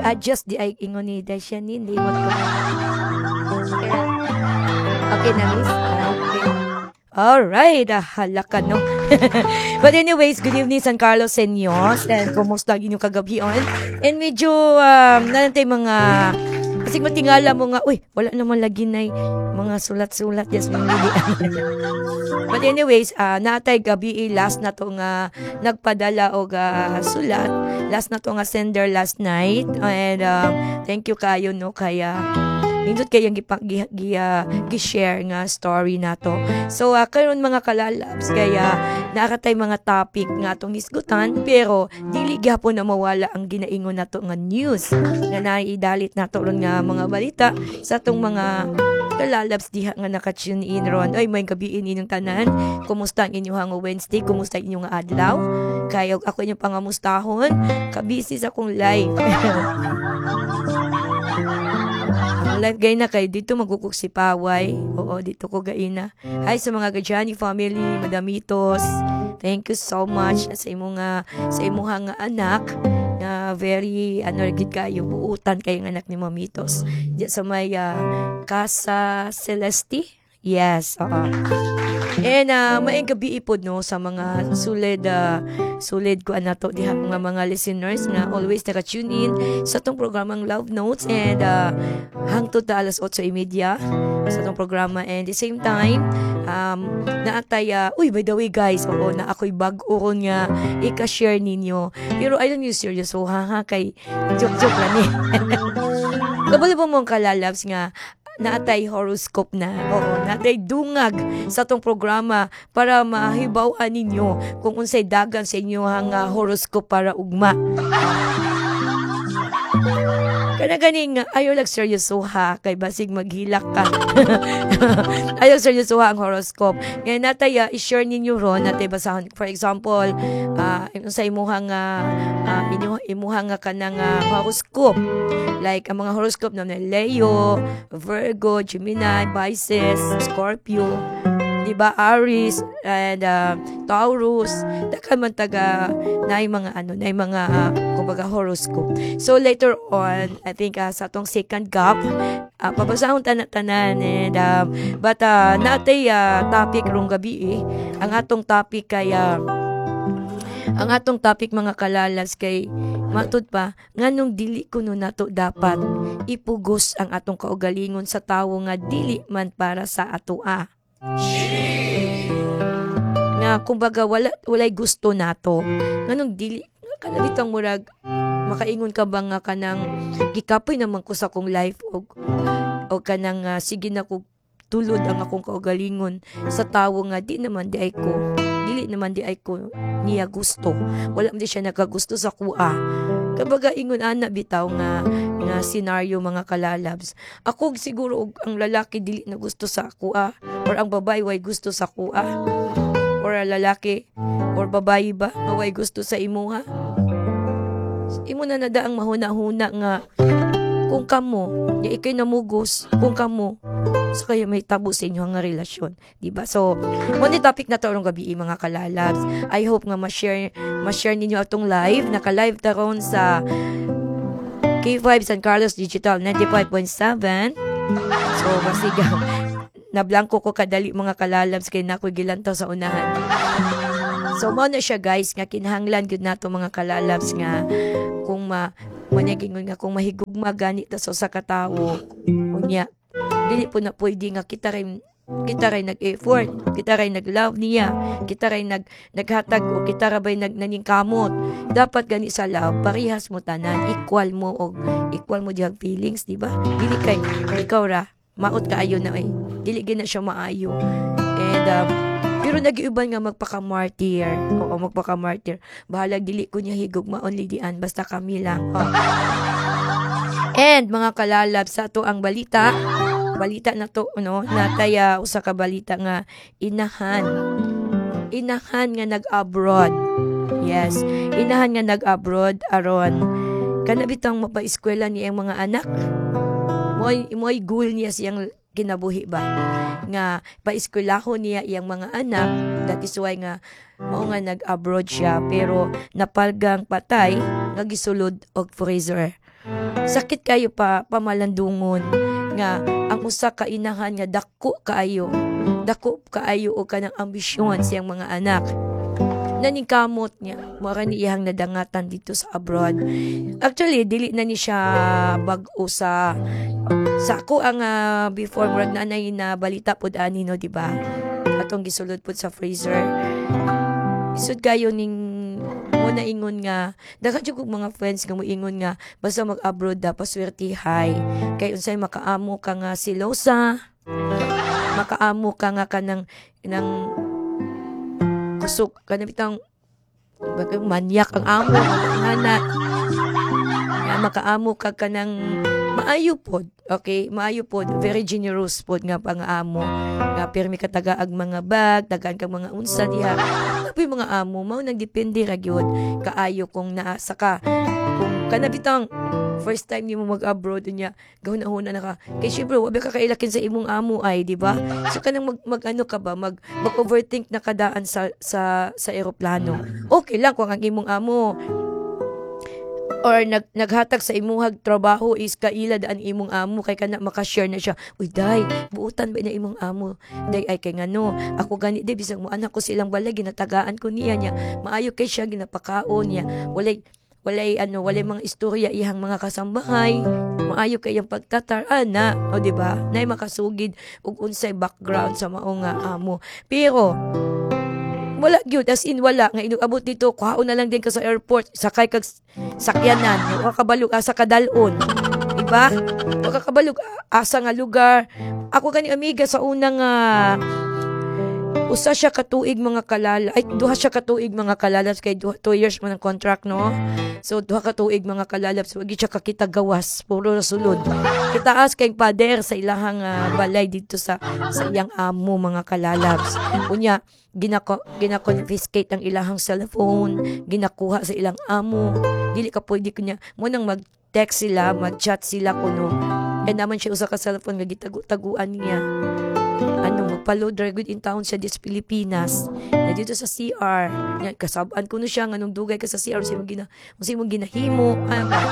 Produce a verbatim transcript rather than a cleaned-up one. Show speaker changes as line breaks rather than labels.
Nag-adjust di ay ingon ni dahil siya ni limot ko. Okay, okay na miss. Ah, okay. Alright, ah, halaka no. But anyways, good evening San Carlos Senyos. And kumusta ang inyong kagabion? And medyo um, nanantay mga kasi matingala mo nga, uy, wala naman lagi na mga sulat-sulat. Yes, mga But anyways, uh, natay gabi last na to nga nagpadala og uh, sulat. Last na to nga sender last night. And uh, thank you kayo no kaya nindot kayang gi-share nga story nato. So uh, karon mga kalalabs kaya nakatay mga topic nga atong nisgutan pero dili gyapon na mawala ang ginaingon nato nga news nga naidalit nato ron nga mga balita sa atong mga kalalabs diha nga naka-tune in ron. Ay may gabi inyong tanan. Kumusta ang inyong Wednesday? Kumusta ang inyong adlaw? Kaya ako inyong pangamustahon. Kabisi sa akong live. Live gay na kay dito magkukuk si Paway. Oo, dito ko gaina. Hi sa mga Gajani family, Madamitos. Thank you so much sa imong nga sa imong nga anak na very ano gid kayo buutan kay nga anak ni Mamitos. Diya sa may uh, Casa Celeste. Yes, oo. And uh, maayong gabi ipod no sa mga sulid uh, sulid ko anato diha mga mga listeners nga always naka-tune in sa tong programang Love Notes and uh, hangtod ta alas otso y media sa tong programa and the same time um naatay uh, uy by the way guys oo na ako'y bag-o ron nga i-share ninyo pero I don't use serious so ha ha kay joke-joke lang eh. Kabalo po mong kalalabs nga naatay horoscope na. Oo, naatay dungag sa tong programa para mahibaw-an ninyo kung unsay dagan sa inyo ang uh, horoscope para ugma. Kana ganing ayaw lang seryosoha kay basig maghilak ka. Ayaw seryosoha ang horoscope. Ngayon natay uh, i-share ninyo ron natay basahon for example uh, unsay imuhang uh, uh, imuhang nga kanang uh, horoscope. Like ang mga horoscope na Leo, Virgo, Gemini, Pisces, Scorpio, diba, Aries, and uh, Taurus, daghan man taga na mga ano, na mga uh, kumbaga horoscope. So later on, I think uh, sa tong second gap, uh, papasahon tanan-tanan and um, but uh, natay uh, topic rong gabi eh. Ang atong topic kay uh, ang atong topic mga kalalas kay matud pa nganong dili kuno nato dapat ipugos ang atong kaugalingon sa tawo nga dili man para sa atoa. Nga kumbaga wala walay gusto nato. Nganong dili kana bitang murag makaingon ka ba nga kanang gikapoy naman ko sa kong life og o kanang uh, sige na ko tulod ang akong kaugalingon sa tawo nga di naman di ay ko dili naman di ay ko niya gusto. Wala man di siya nagagusto sa kuha. Kabaga ingon ana bitaw nga nga scenario mga kalalabs. Ako siguro ang lalaki dili na gusto sa kuha or ang babae way gusto sa kuha or ang lalaki or babae ba way gusto sa imuha. Imo na nada ang mahuna-huna nga kung kamo ya ikay namugos kung kamo so kaya may tabo sa inyo nga relasyon, diba? So, one topic na to rong gabi mga kalalabs. I hope nga ma-share ma-share ninyo atong live, naka-live taron sa K five San Carlos Digital ninety-five point seven. So, basigaw na blanco ko kadali mga kalalabs kay nakoy gilantaw sa unahan. So, mo na siya guys nga kinahanglan gud nato mga kalalabs nga kung ma manyagingon nga kung mahigugma gani ta sa katawo unya dili po na pwede nga kita rin kita rin nag-effort, kita rin nag-love niya, kita rin nag naghatag o kita rin nag naningkamot. Dapat gani sa love, parehas mo tanan, equal mo o equal mo diyang feelings, di ba? Dili kay ikaw ra, maot kaayo na eh. Dili gina siya maayo. And um, pero nag-iuban nga magpaka-martyr. Oo, magpaka-martyr. Bahala dili ko niya higugma only dian basta kami lang. Oh. And mga kalalab sa to ang balita. Balita na to, no? Nataya usa ka balita nga inahan. Inahan nga nag-abroad. Yes, inahan nga nag-abroad aron kana bitang mapa-eskwela niya ang mga anak. Moy moy goal niya siyang kinabuhi ba nga pa-eskwelahon niya iyang mga anak. That is why nga mao nga nag-abroad siya pero napalgang patay nga gisulod og freezer. sakit kayo pa pamalandungon nga ang usa ka inahan nga dako kaayo dako kaayo o kanang ambisyon siyang mga anak naningkamot niya mura ni iyang nadangatan dito sa abroad. Actually dili na ni siya bag-o sa sa ako ang uh, before murag na anay na balita pod ani no di ba atong gisulod pod sa freezer isud kayo ning mo na ingon nga daghang jud kog mga friends nga moingon nga basta mag-abroad da paswertihay kay unsay makaamo ka nga silosa makaamo ka nga kanang nang kusog kanang bitang bagay manyak ang amo ana nga makaamo ka kanang maayo pod okay maayo pod very generous pod nga pang-amo nga pirmi ka tagaag mga bag dagan kang mga unsa diha tapi mga amo mao nang depende ra gyud kaayo kung naasa ka kung kanabitang first time nimo mag-abroad unya gahuna-huna na ka kay syempre wa ka kailakin sa imong amo ay di ba so kanang mag, mag ano ka ba mag mag-overthink na kadaan sa sa sa eroplano okay lang kung ang imong amo or nag naghatag sa imuhag trabaho is kaila daan imong amo kay kana maka-share na siya uy day buutan ba na imong amo day ay kay ngano ako gani day bisag mo anak ko silang balay ginatagaan ko niya niya maayo kay siya ginapakaon niya walay walay ano walay mga istorya ihang mga kasambahay maayo kay yang pagtatar ana o di ba nay makasugid ug unsay background sa mao nga amo pero wala gyud as in wala nga inabot dito kuhaon na lang din ka sa airport sakay kag sakyanan wa ka balog asa ka dalon diba wa ka kabalog asa nga lugar ako kani amiga sa unang uh, usa siya ka tuig mga kalala ay duha siya ka tuig mga kalalabs kay duha, two years man ang contract no so duha ka tuig mga kalalabs wag siya kakita gawas puro sulod kitaas kay pader sa ilahang uh, balay dito sa sa iyang amo mga kalalabs unya ginako ginakonfiscate ang ilahang cellphone ginakuha sa ilang amo dili ka pwede kunya mo nang mag-text sila mag-chat sila kuno kaya naman siya usa ka cellphone nga gitagu-taguan niya ano magpa-load ra good in town siya dis Pilipinas na dito sa C R nga kasab-an kuno siya nga nung dugay ka sa C R unsay mo gina unsay mo ginahimo ah,